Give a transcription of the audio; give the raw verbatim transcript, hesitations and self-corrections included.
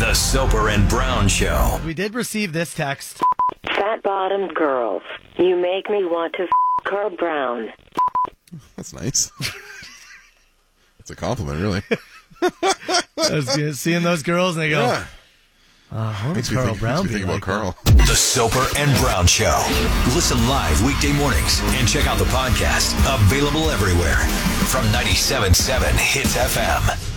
The Soper and Brown Show. We did receive this text. Fat-bottomed girls, you make me want to f*** Carl Brown. That's nice. It's a compliment, really. That's good. Seeing those girls and they go, Yeah. uh, what Makes would me Carl think, Brown makes me be think like? about Carl. The Soper and Brown Show. Listen live weekday mornings and check out the podcast. Available everywhere from ninety-seven point seven Hits F M.